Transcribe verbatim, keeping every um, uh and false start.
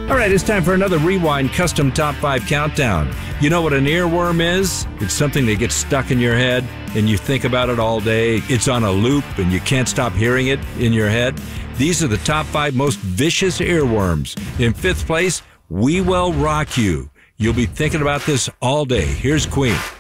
All right, it's time for another Rewind Custom Top five Countdown. You know what an earworm is? It's something that gets stuck in your head and you think about it all day. It's on a loop and you can't stop hearing it in your head. These are the top five most vicious earworms. In fifth place, We Will Rock You. You'll be thinking about this all day. Here's Queen.